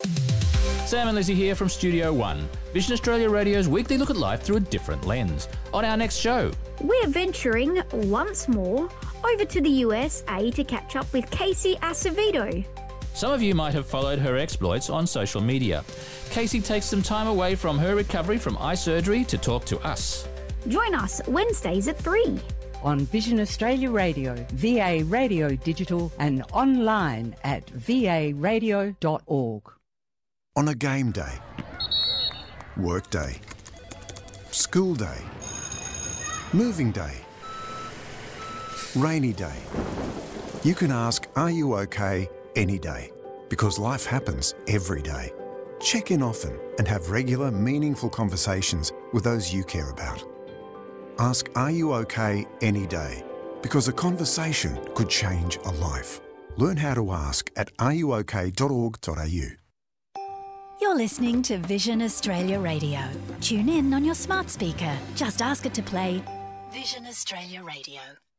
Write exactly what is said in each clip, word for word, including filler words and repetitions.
Sam and Lizzie here from Studio One, Vision Australia Radio's weekly look at life through a different lens. On our next show, we're venturing once more over to the U S A to catch up with Casey Acevedo. Some of you might have followed her exploits on social media. Casey takes some time away from her recovery from eye surgery to talk to us. Join us Wednesdays at three. On Vision Australia Radio, V A Radio Digital and online at v a radio dot org. On a game day, work day, school day, moving day, rainy day, you can ask, are you okay, any day, because life happens every day. Check in often and have regular, meaningful conversations with those you care about. Ask, are you okay, any day, because a conversation could change a life. Learn how to ask at are you okay dot org dot a u. You're listening to Vision Australia Radio. Tune in on your smart speaker. Just ask it to play Vision Australia Radio.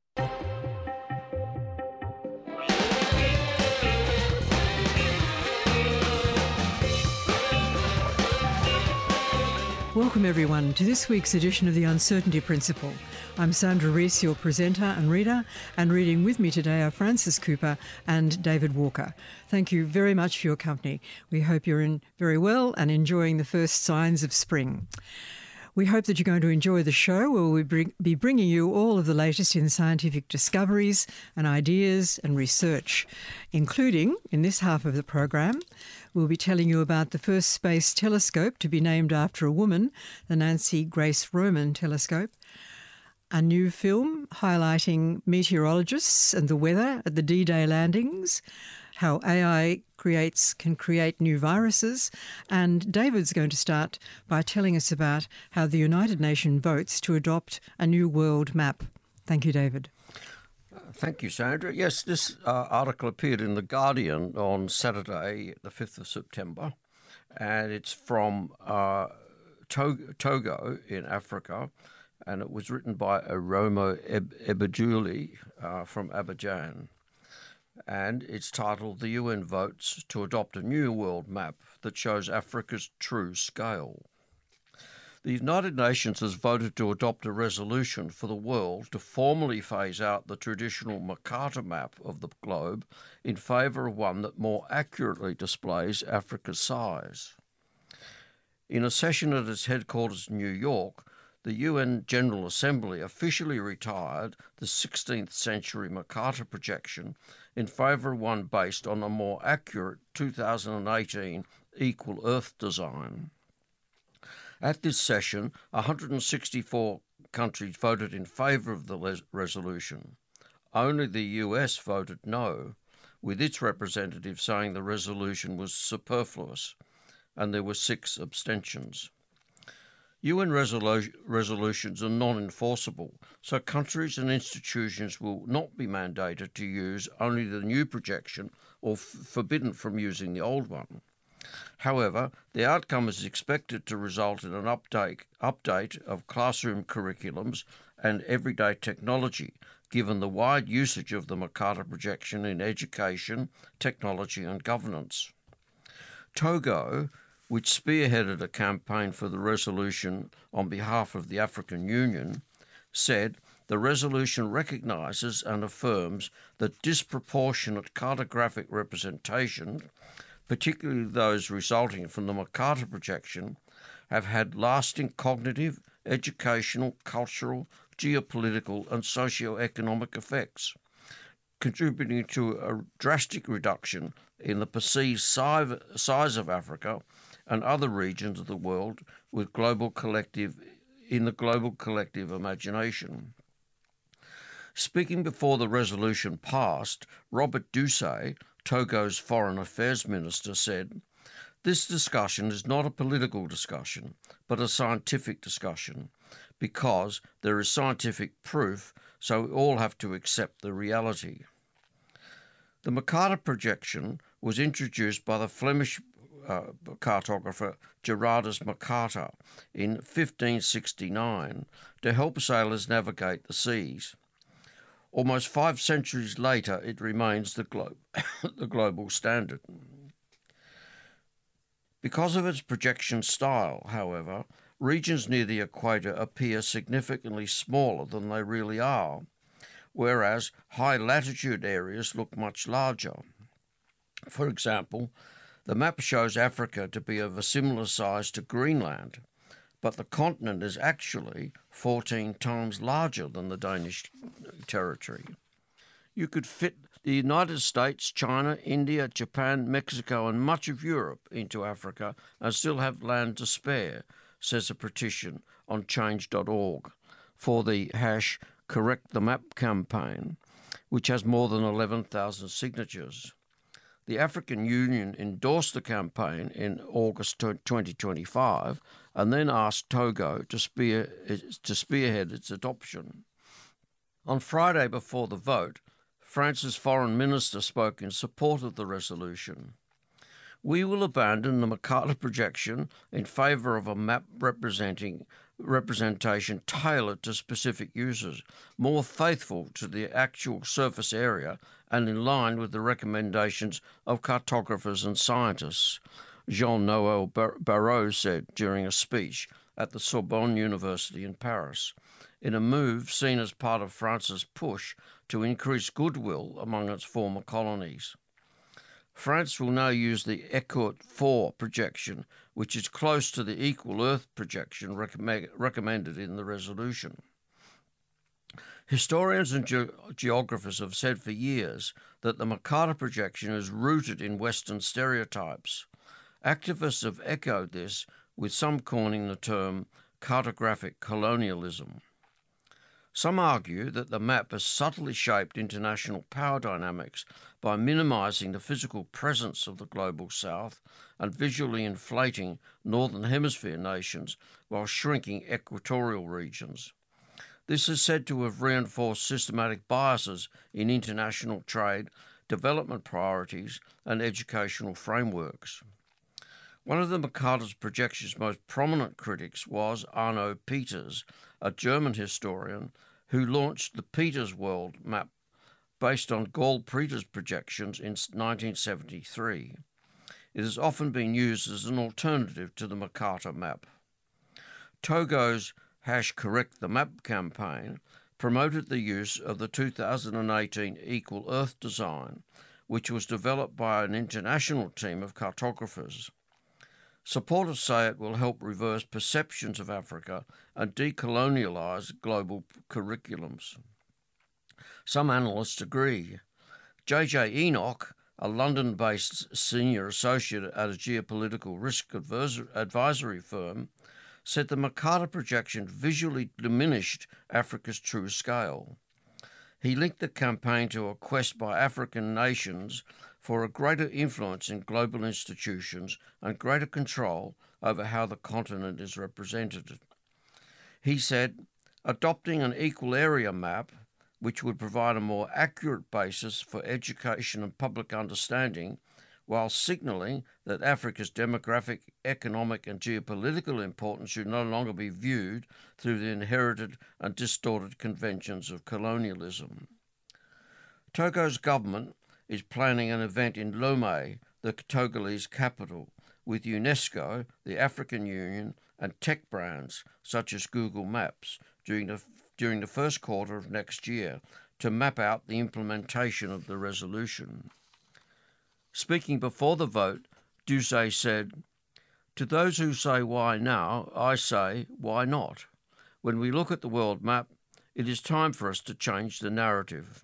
Welcome everyone to this week's edition of The Uncertainty Principle. I'm Sandra Rees, your presenter and reader, and reading with me today are Francis Cooper and David Walker. Thank you very much for your company. We hope you're in very well and enjoying the first signs of spring. We hope that you're going to enjoy the show where we'll bring, be bringing you all of the latest in scientific discoveries and ideas and research, including, in this half of the program, we'll be telling you about the first space telescope to be named after a woman, the Nancy Grace Roman Telescope, a new film highlighting meteorologists and the weather at the D-Day landings, how A I creates can create new viruses, and David's going to start by telling us about how the United Nations votes to adopt a new world map. Thank you, David. Uh, thank you, Sandra. Yes, this uh, article appeared in The Guardian on Saturday, the fifth of September, and it's from uh, Togo, Togo in Africa, and it was written by Aromo Eb- Ebajuli uh, from Abidjan. And it's titled The U N Votes to Adopt a New World Map that Shows Africa's True Scale. The United Nations has voted to adopt a resolution for the world to formally phase out the traditional Mercator map of the globe in favour of one that more accurately displays Africa's size. In a session at its headquarters in New York, the U N General Assembly officially retired the sixteenth century Mercator projection in favour of one based on a more accurate two thousand eighteen equal Earth design. At this session, one hundred sixty-four countries voted in favour of the les- resolution. Only the U S voted no, with its representative saying the resolution was superfluous, and there were six abstentions. U N resolu- resolutions are non-enforceable, so countries and institutions will not be mandated to use only the new projection or f- forbidden from using the old one. However, the outcome is expected to result in an update, update of classroom curriculums and everyday technology, given the wide usage of the Mercator projection in education, technology and governance. Togo, which spearheaded a campaign for the resolution on behalf of the African Union, said the resolution recognises and affirms that disproportionate cartographic representation, particularly those resulting from the Mercator projection, have had lasting cognitive, educational, cultural, geopolitical and socio-economic effects, contributing to a drastic reduction in the perceived size of Africa and other regions of the world with global collective in the global collective imagination. Speaking before the resolution passed, Robert Dussey, Togo's Foreign Affairs Minister, said, "This discussion is not a political discussion, but a scientific discussion, because there is scientific proof, so we all have to accept the reality." The Mercator projection was introduced by the Flemish uh, cartographer Gerardus Mercator in fifteen sixty-nine to help sailors navigate the seas. Almost five centuries later, it remains the, glo- the global standard. Because of its projection style, however, regions near the equator appear significantly smaller than they really are, whereas high latitude areas look much larger. For example, the map shows Africa to be of a similar size to Greenland, but the continent is actually fourteen times larger than the Danish territory. You could fit the United States, China, India, Japan, Mexico and much of Europe into Africa and still have land to spare, says a petition on change dot org for the hash Correct the Map campaign, which has more than eleven thousand signatures. The African Union endorsed the campaign in August twenty twenty-five and then asked Togo to, spear, to spearhead its adoption. On Friday before the vote, France's foreign minister spoke in support of the resolution. We will abandon the Mercator projection in favour of a map representing representation tailored to specific users, more faithful to the actual surface area and in line with the recommendations of cartographers and scientists, Jean-Noël Barrot said during a speech at the Sorbonne University in Paris, in a move seen as part of France's push to increase goodwill among its former colonies. France will now use the Ecoute four projection, which is close to the equal Earth projection recommend, recommended in the resolution. Historians and ge- geographers have said for years that the Mercator projection is rooted in Western stereotypes. Activists have echoed this, with some coining the term cartographic colonialism. Some argue that the map has subtly shaped international power dynamics by minimising the physical presence of the global south and visually inflating northern hemisphere nations while shrinking equatorial regions. This is said to have reinforced systematic biases in international trade, development priorities and educational frameworks. One of the Mercator's projection's most prominent critics was Arno Peters, a German historian who launched the Peters World Map based on Gall Peters projections in nineteen seventy-three. It has often been used as an alternative to the Mercator map. Togo's hash Correct the Map campaign promoted the use of the two thousand eighteen Equal Earth design, which was developed by an international team of cartographers. Supporters say it will help reverse perceptions of Africa and decolonialise global curriculums. Some analysts agree. J J Enoch, a London-based senior associate at a geopolitical risk advisory firm, said the Mercator projection visually diminished Africa's true scale. He linked the campaign to a quest by African nations for a greater influence in global institutions and greater control over how the continent is represented. He said, adopting an equal area map, which would provide a more accurate basis for education and public understanding, while signalling that Africa's demographic, economic and geopolitical importance should no longer be viewed through the inherited and distorted conventions of colonialism. Togo's government is planning an event in Lomé, the Togolese capital, with UNESCO, the African Union, and tech brands such as Google Maps during the, during the first quarter of next year to map out the implementation of the resolution. Speaking before the vote, Duse said, "To those who say why now, I say why not? When we look at the world map, it is time for us to change the narrative."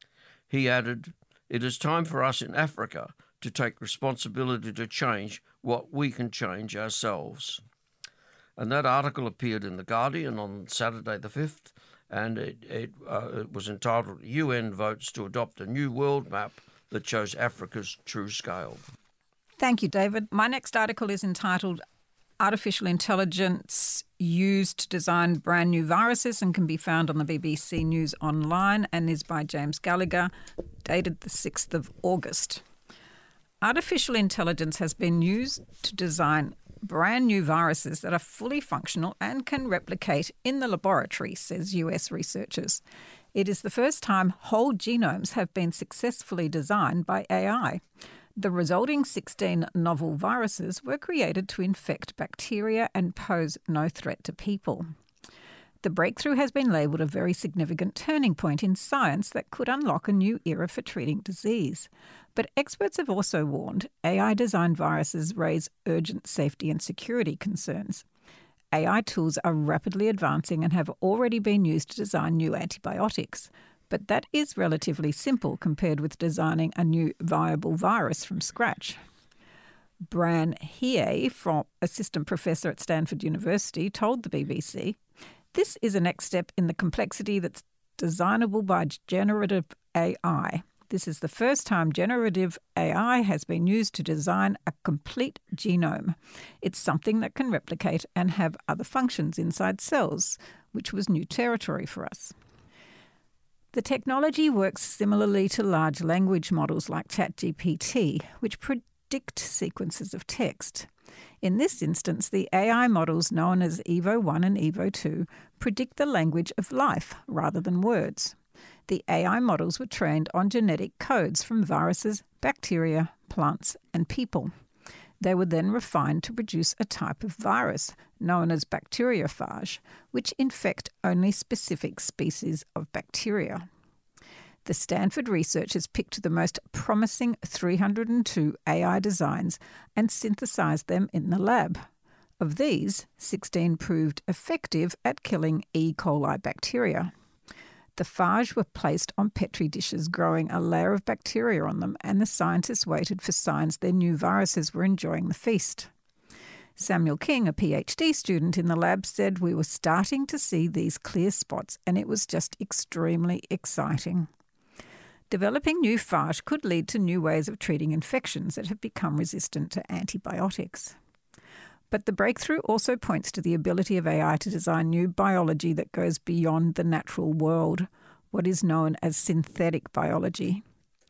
He added, "It is time for us in Africa to take responsibility to change what we can change ourselves." And that article appeared in The Guardian on Saturday the fifth, and it, it, uh, it was entitled U N Votes to Adopt a New World Map that Shows Africa's True Scale. Thank you, David. My next article is entitled Artificial Intelligence Used to Design Brand New Viruses and can be found on the B B C News Online and is by James Gallagher, dated the sixth of August. Artificial intelligence has been used to design brand new viruses that are fully functional and can replicate in the laboratory, says U S researchers. It is the first time whole genomes have been successfully designed by A I. The resulting sixteen novel viruses were created to infect bacteria and pose no threat to people. The breakthrough has been labelled a very significant turning point in science that could unlock a new era for treating disease. But experts have also warned A I-designed viruses raise urgent safety and security concerns. A I tools are rapidly advancing and have already been used to design new antibiotics. But that is relatively simple compared with designing a new viable virus from scratch. Bran Hiei, from assistant professor at Stanford University, told the B B C, "This is a next step in the complexity that's designable by generative A I. This is the first time generative A I has been used to design a complete genome. It's something that can replicate and have other functions inside cells, which was new territory for us." The technology works similarly to large language models like ChatGPT, which predict sequences of text. In this instance, the A I models known as Evo one and Evo two predict the language of life rather than words. The A I models were trained on genetic codes from viruses, bacteria, plants, and people. They were then refined to produce a type of virus known as bacteriophage, which infect only specific species of bacteria. The Stanford researchers picked the most promising three hundred two A I designs and synthesized them in the lab. Of these, sixteen proved effective at killing E. coli bacteria. The phage were placed on Petri dishes growing a layer of bacteria on them, and the scientists waited for signs their new viruses were enjoying the feast. Samuel King, a PhD student in the lab, said, "We were starting to see these clear spots, and it was just extremely exciting." Developing new phage could lead to new ways of treating infections that have become resistant to antibiotics. But the breakthrough also points to the ability of A I to design new biology that goes beyond the natural world, what is known as synthetic biology.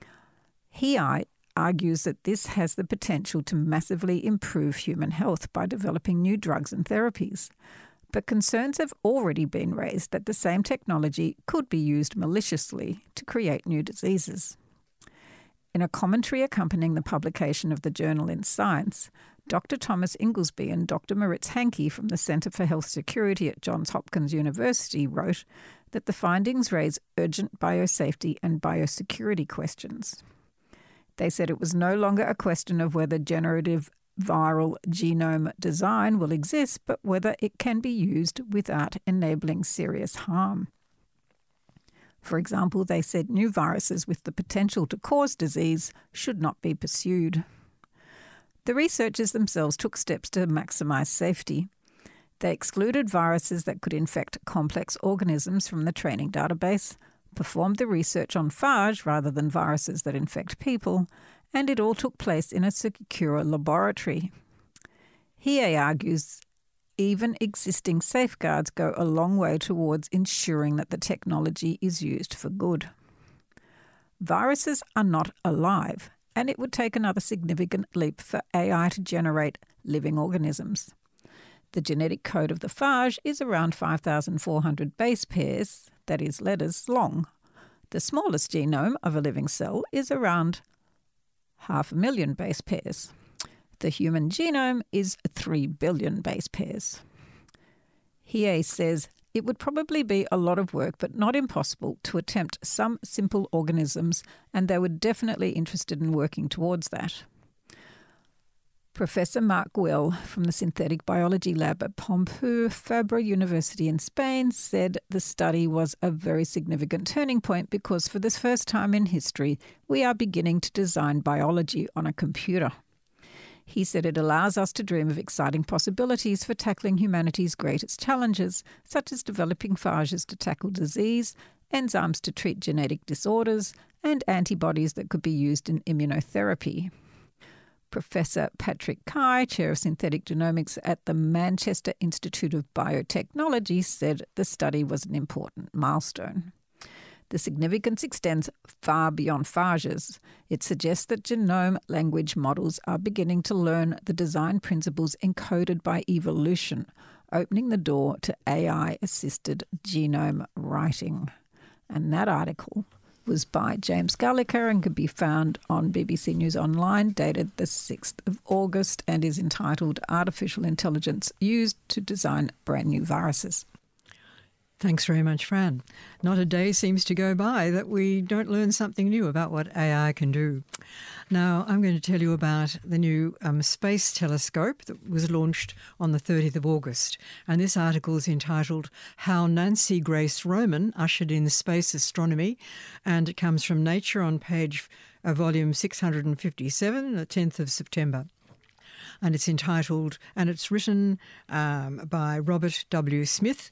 Hiei argues that this has the potential to massively improve human health by developing new drugs and therapies. But concerns have already been raised that the same technology could be used maliciously to create new diseases. In a commentary accompanying the publication of the journal in Science, Doctor Thomas Inglesby and Doctor Moritz Hankey from the Centre for Health Security at Johns Hopkins University wrote that the findings raise urgent biosafety and biosecurity questions. They said it was no longer a question of whether generative viral genome design will exist, but whether it can be used without enabling serious harm. For example, they said new viruses with the potential to cause disease should not be pursued. The researchers themselves took steps to maximise safety. They excluded viruses that could infect complex organisms from the training database, performed the research on phage rather than viruses that infect people, and it all took place in a secure laboratory. Hiei argues even existing safeguards go a long way towards ensuring that the technology is used for good. Viruses are not alive, and it would take another significant leap for A I to generate living organisms. The genetic code of the phage is around five thousand four hundred base pairs, that is letters, long. The smallest genome of a living cell is around half a million base pairs. The human genome is three billion base pairs. Hiei says it would probably be a lot of work, but not impossible, to attempt some simple organisms, and they were definitely interested in working towards that. Professor Marc Güell from the Synthetic Biology Lab at Pompeu Fabra University in Spain said the study was a very significant turning point because for the first time in history, we are beginning to design biology on a computer. He said it allows us to dream of exciting possibilities for tackling humanity's greatest challenges, such as developing phages to tackle disease, enzymes to treat genetic disorders, and antibodies that could be used in immunotherapy. Professor Patrick Kai, Chair of Synthetic Genomics at the Manchester Institute of Biotechnology, said the study was an important milestone. The significance extends far beyond phages. It suggests that genome language models are beginning to learn the design principles encoded by evolution, opening the door to A I-assisted genome writing. And that article was by James Gallagher and can be found on B B C News Online, dated the sixth of August, and is entitled Artificial Intelligence Used to Design Brand New Viruses. Thanks very much, Fran. Not a day seems to go by that we don't learn something new about what A I can do. Now, I'm going to tell you about the new um, space telescope that was launched on the thirtieth of August. And this article is entitled How Nancy Grace Roman Ushered in Space Astronomy. And it comes from Nature on page uh, volume six hundred fifty-seven, the tenth of September. And it's entitled, and it's written um, by Robert W. Smith.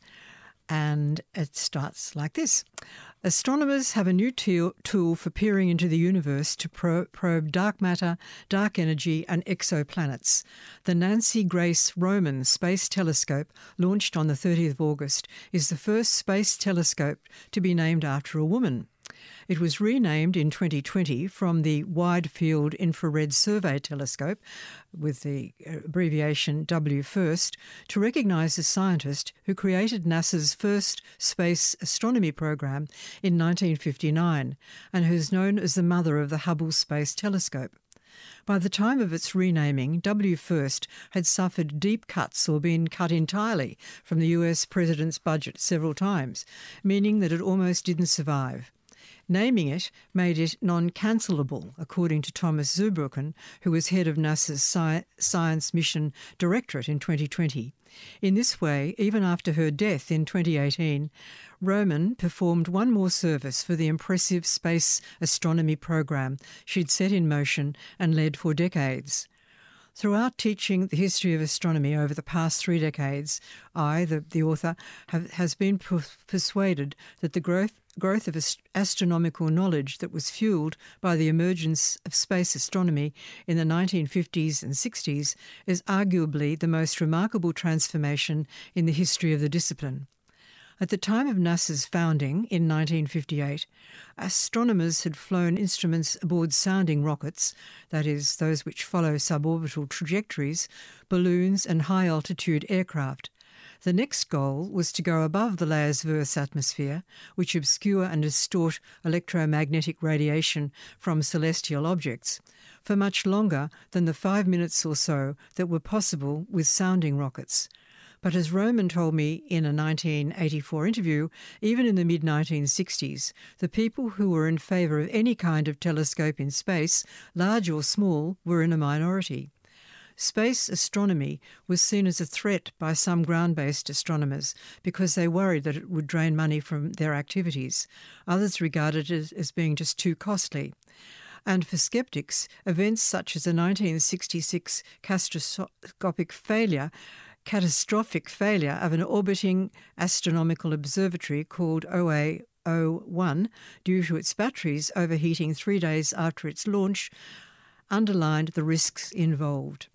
And it starts like this. Astronomers have a new te- tool for peering into the universe to pro- probe dark matter, dark energy and exoplanets. The Nancy Grace Roman Space Telescope, launched on the thirtieth of August, is the first space telescope to be named after a woman. It was renamed in twenty twenty from the Wide Field Infrared Survey Telescope, with the abbreviation W FIRST, to recognise the scientist who created NASA's first space astronomy program in nineteen fifty-nine and who's known as the mother of the Hubble Space Telescope. By the time of its renaming, W FIRST had suffered deep cuts or been cut entirely from the U S president's budget several times, meaning that it almost didn't survive. Naming it made it non-cancellable, according to Thomas Zurbuchen, who was head of NASA's Sci- Science Mission Directorate in twenty twenty. In this way, even after her death in twenty eighteen, Roman performed one more service for the impressive space astronomy program she'd set in motion and led for decades. Throughout teaching the history of astronomy over the past three decades, I, the, the author, have, has been per- persuaded that the growth growth of ast- astronomical knowledge that was fueled by the emergence of space astronomy in the nineteen fifties and sixties is arguably the most remarkable transformation in the history of the discipline. At the time of NASA's founding in nineteen fifty-eight, astronomers had flown instruments aboard sounding rockets, that is, those which follow suborbital trajectories, balloons and high-altitude aircraft. The next goal was to go above the layers of Earth's atmosphere, which obscure and distort electromagnetic radiation from celestial objects, for much longer than the five minutes or so that were possible with sounding rockets. But as Roman told me in a nineteen eighty-four interview, even in the mid nineteen sixties, the people who were in favour of any kind of telescope in space, large or small, were in a minority. Space astronomy was seen as a threat by some ground-based astronomers because they worried that it would drain money from their activities. Others regarded it as being just too costly. And for sceptics, events such as the nineteen sixty-six catastrophic failure catastrophic failure of an orbiting astronomical observatory called O A zero one due to its batteries overheating three days after its launch underlined the risks involved.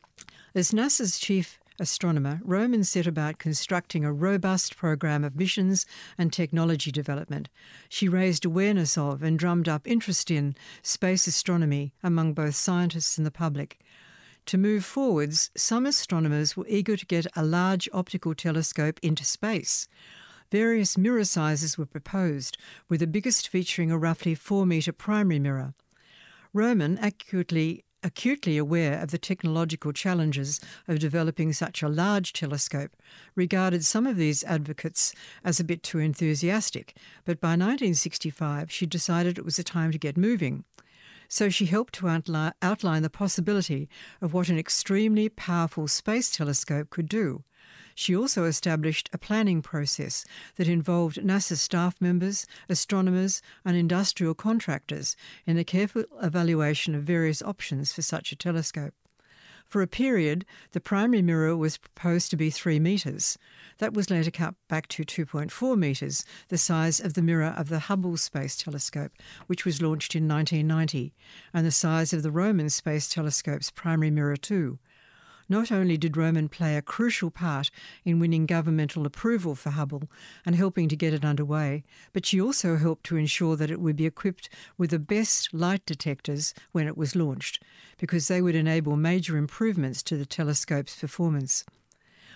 As NASA's chief astronomer, Roman set about constructing a robust program of missions and technology development. She raised awareness of and drummed up interest in space astronomy among both scientists and the public. To move forwards, some astronomers were eager to get a large optical telescope into space. Various mirror sizes were proposed, with the biggest featuring a roughly four-metre primary mirror. Roman, acutely, acutely aware of the technological challenges of developing such a large telescope, regarded some of these advocates as a bit too enthusiastic, but by nineteen sixty-five she decided it was a time to get moving. So she helped to outli- outline the possibility of what an extremely powerful space telescope could do. She also established a planning process that involved NASA staff members, astronomers and industrial contractors in a careful evaluation of various options for such a telescope. For a period, the primary mirror was proposed to be three metres. That was later cut back to two point four metres, the size of the mirror of the Hubble Space Telescope, which was launched in nineteen ninety, and the size of the Roman Space Telescope's primary mirror too. Not only did Roman play a crucial part in winning governmental approval for Hubble and helping to get it underway, but she also helped to ensure that it would be equipped with the best light detectors when it was launched, because they would enable major improvements to the telescope's performance.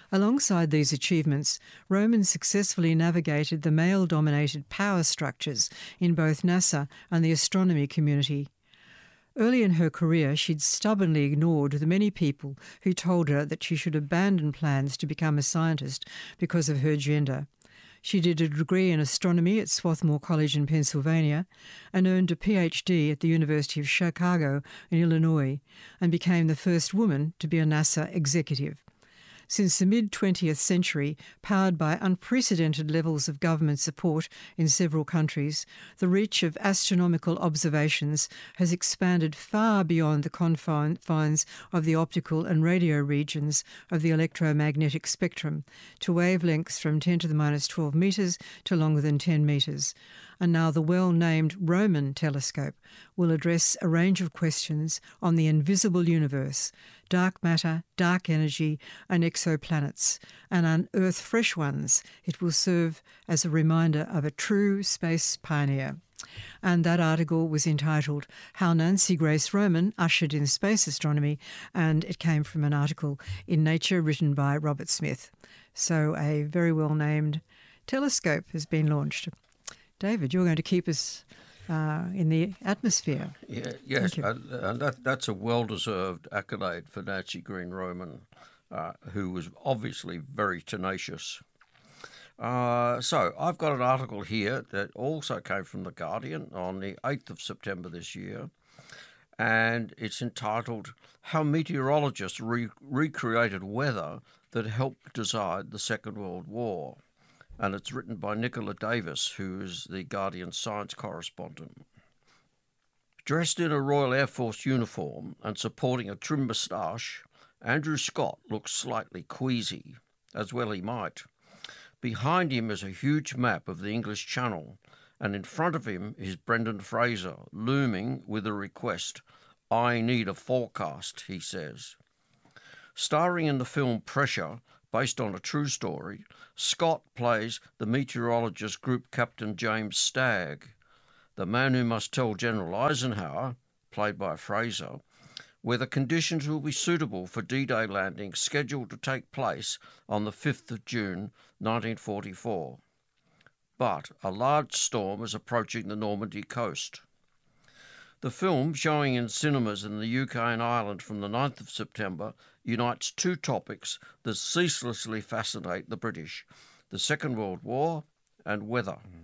Alongside these achievements, Roman successfully navigated the male-dominated power structures in both NASA and the astronomy community. Early in her career, she'd stubbornly ignored the many people who told her that she should abandon plans to become a scientist because of her gender. She did a degree in astronomy at Swarthmore College in Pennsylvania and earned a P H D at the University of Chicago in Illinois, and became the first woman to be a NASA executive. Since the mid-twentieth century, powered by unprecedented levels of government support in several countries, the reach of astronomical observations has expanded far beyond the confines of the optical and radio regions of the electromagnetic spectrum to wavelengths from ten to the minus twelve metres to longer than ten metres. And now the well-named Roman telescope will address a range of questions on the invisible universe, dark matter, dark energy and exoplanets, and unearth fresh ones. It will serve as a reminder of a true space pioneer. And that article was entitled How Nancy Grace Roman Ushered in Space Astronomy, and it came from an article in Nature written by Robert Smith. So a very well-named telescope has been launched. David, you're going to keep us uh, in the atmosphere. Yeah, yes, and, and that, that's a well-deserved accolade for Nancy Green Roman, uh, who was obviously very tenacious. Uh, so I've got an article here that also came from The Guardian on the eighth of September this year, and it's entitled How Meteorologists Re- Recreated Weather That Helped Decide the Second World War. And it's written by Nicola Davis, who is the Guardian science correspondent. Dressed in a Royal Air Force uniform and supporting a trim moustache, Andrew Scott looks slightly queasy, as well he might. Behind him is a huge map of the English Channel, and in front of him is Brendan Fraser, looming with a request. "I need a forecast," he says. Starring in the film Pressure, based on a true story, Scott plays the meteorologist Group Captain James Stagg, the man who must tell General Eisenhower, played by Fraser, whether conditions will be suitable for D-Day landing scheduled to take place on the fifth of June nineteen forty-four. But a large storm is approaching the Normandy coast. The film, showing in cinemas in the U K and Ireland from the ninth of September, unites two topics that ceaselessly fascinate the British: the Second World War and weather.